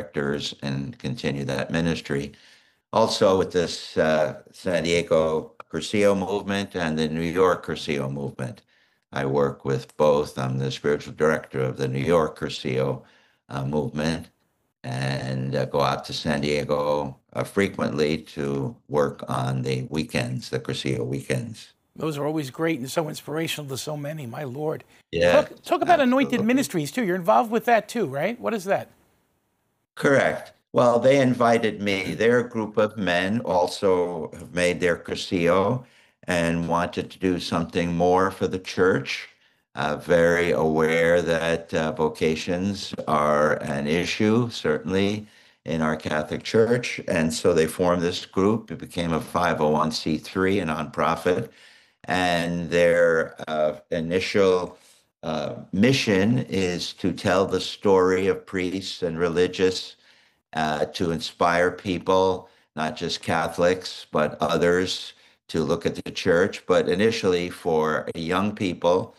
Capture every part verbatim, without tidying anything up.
directors and continue that ministry. Also with this uh, San Diego Cursillo movement and the New York Cursillo movement. I work with both. I'm the spiritual director of the New York Cursillo uh, movement and uh, go out to San Diego uh, frequently to work on the weekends, the Cursillo weekends. Those are always great and so inspirational to so many. My Lord. Yes, Talk, talk about Anointed absolutely. Ministries too. You're involved with that too, right? What is that? Correct. Well, they invited me. They're a group of men also have made their Cursillo and wanted to do something more for the church. Uh, very aware that uh, vocations are an issue, certainly in our Catholic Church. And so they formed this group. It became a five oh one c three, a nonprofit. And their uh, initial uh, mission is to tell the story of priests and religious uh, to inspire people, not just Catholics, but others to look at the church, but initially for young people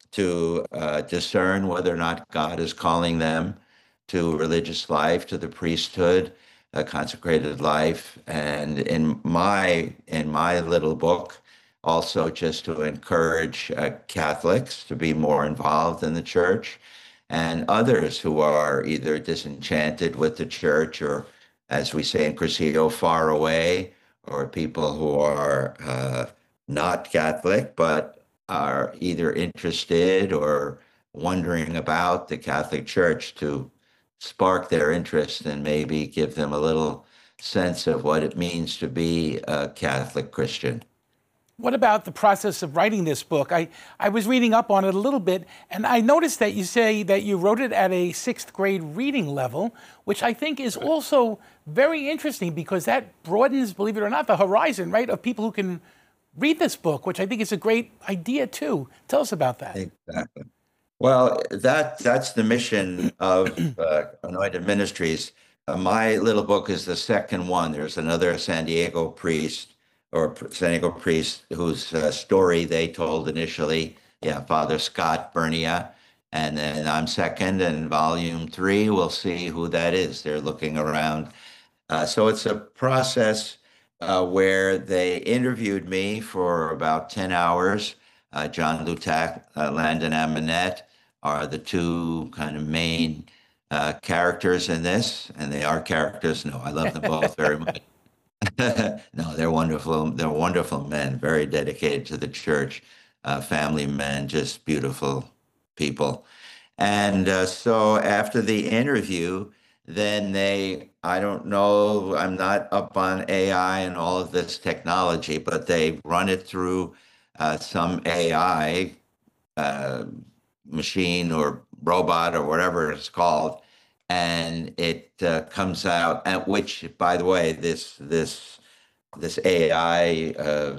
to uh, discern whether or not God is calling them to religious life, to the priesthood, a consecrated life. And in my in my little book, also just to encourage uh, Catholics to be more involved in the church and others who are either disenchanted with the church or, as we say in Cursillo, far away, or people who are uh, not Catholic but are either interested or wondering about the Catholic Church to spark their interest and maybe give them a little sense of what it means to be a Catholic Christian. What about the process of writing this book? I, I was reading up on it a little bit, and I noticed that you say that you wrote it at a sixth grade reading level, which I think is also very interesting because that broadens, believe it or not, the horizon, right, of people who can read this book, which I think is a great idea too. Tell us about that. Exactly. Well, that that's the mission of uh, Anointed Ministries. Uh, my little book is the second one. There's another San Diego priest or San Diego priest whose uh, story they told initially. Yeah, Father Scott Bernia. And then I'm second, and volume three, we'll see who that is. They're looking around. Uh, so it's a process uh, where they interviewed me for about ten hours. Uh, John Lutak, uh, Landon Amonette are the two kind of main uh, characters in this, and they are characters. No, I love them both very much. No, they're wonderful. They're wonderful men, very dedicated to the church, uh, family men, just beautiful people. And uh, so after the interview, then they, I don't know, I'm not up on A I and all of this technology, but they run it through uh, some A I uh, machine or robot or whatever it's called, and it uh, comes out. At which, by the way, this this this A I uh,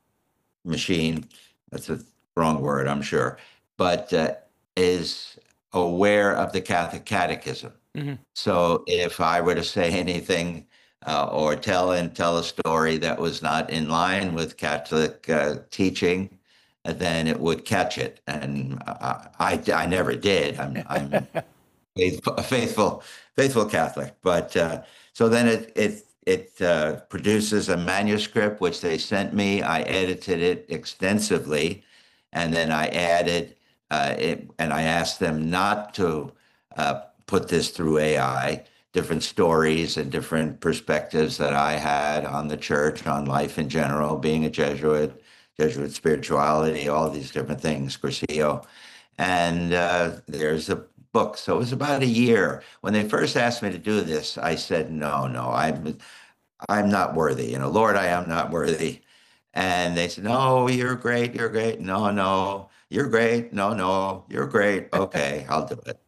machine, that's a wrong word, I'm sure, but uh, is aware of the Catholic Catechism. Mm-hmm. So if I were to say anything uh, or tell and tell a story that was not in line with Catholic uh, teaching, then it would catch it. And I, I, I never did. I'm, I'm faithful, a faithful, faithful Catholic. But uh, so then it it it uh, produces a manuscript which they sent me. I edited it extensively, and then I added uh, it, and I asked them not to uh, put this through A I. Different stories and different perspectives that I had on the church, on life in general, being a Jesuit, Jesuit spirituality, all these different things, Cursillo. And uh, there's a book. So it was about a year. When they first asked me to do this, I said, no, no, I'm, I'm not worthy. You know, Lord, I am not worthy. And they said, no, you're great. You're great. No, no, you're great. No, no, you're great. Okay, I'll do it.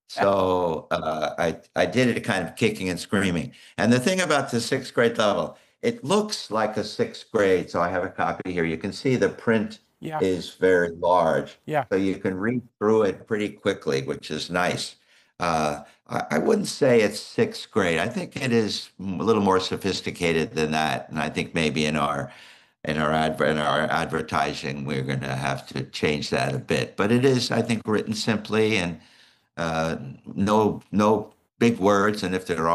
So uh, I I did it kind of kicking and screaming. And the thing about the sixth grade level, it looks like a sixth grade. So I have a copy here. You can see the print Yeah. is very large, Yeah. so you can read through it pretty quickly, which is nice. Uh, I, I wouldn't say it's sixth grade. I think it is a little more sophisticated than that. And I think maybe in our in our adver in our advertising, we're going to have to change that a bit. But it is, I think, written simply and uh, no no big words. And if there are